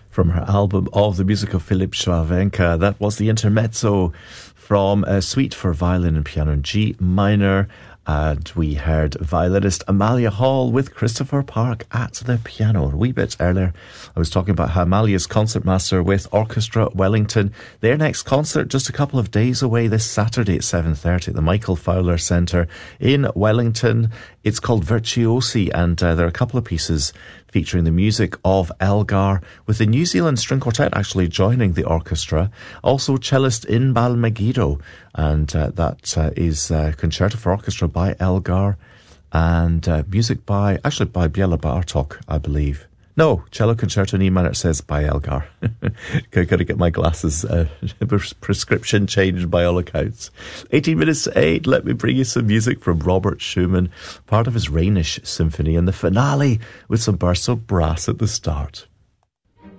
From her album of the music of Philipp Schlawenka, that was the intermezzo from a suite for violin and piano in G minor. And we heard violinist Amalia Hall with Christopher Park at the piano. A wee bit earlier, I was talking about how Amalia's concertmaster with Orchestra Wellington. Their next concert just a couple of days away this Saturday at 7:30 at the Michael Fowler Centre in Wellington. It's called Virtuosi, and there are a couple of pieces featuring the music of Elgar, with the New Zealand String Quartet actually joining the orchestra. Also cellist Inbal Megiddo, and that is Concerto for Orchestra by Elgar, and music by Bela Bartok, I believe. No, Cello Concerto in E minor, it says by Elgar. Got to get my glasses prescription changed by all accounts. 18 minutes to 8, let me bring you some music from Robert Schumann, part of his Rhenish Symphony, and the finale with some bursts of brass at the start.